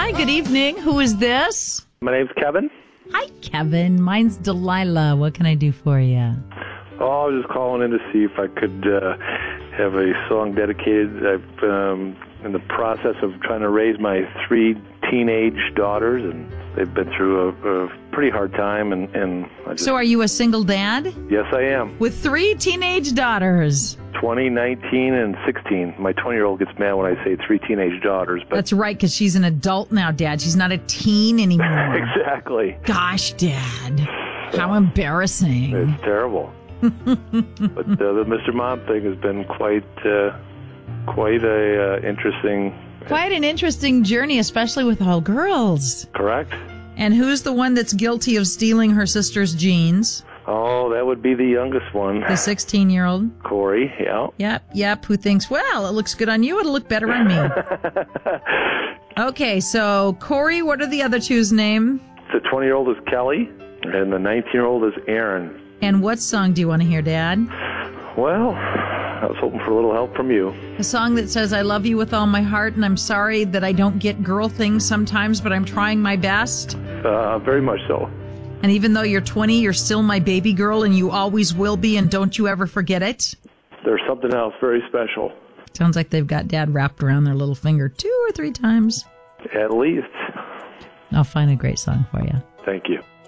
Hi, good evening. Who is this? My name's Kevin. Hi, Kevin. Mine's Delilah. What can I do for you? Oh, I was just calling in to see if I could have a song dedicated. I'm in the process of trying to raise my 3 teenage daughters, and they've been through a pretty hard time. And I just, So are you a single dad? Yes, I am. With 3 teenage daughters. 20, 19, and 16. My 20-year-old gets mad when I say 3 teenage daughters. But That's right, because she's an adult now, Dad. She's not a teen anymore. Exactly. Gosh, Dad. How embarrassing. It's terrible. But the Mr. Mom thing has been quite a interesting. Quite an interesting journey, especially with all girls. Correct. And who's the one that's guilty of stealing her sister's jeans? Oh, that would be the youngest one. The 16-year-old? Corey, yeah. Yep, who thinks, well, it looks good on you, it'll look better on me. Okay, so Corey, what are the other two's name? The 20-year-old is Kelly, and the 19-year-old is Aaron. And what song do you want to hear, Dad? Well, I was hoping for a little help from you. A song that says, I love you with all my heart, and I'm sorry that I don't get girl things sometimes, but I'm trying my best. Very much so. And even though you're 20, you're still my baby girl, and you always will be, and don't you ever forget it. There's something else very special. Sounds like they've got Dad wrapped around their little finger 2 or 3 times. At least. I'll find a great song for you. Thank you.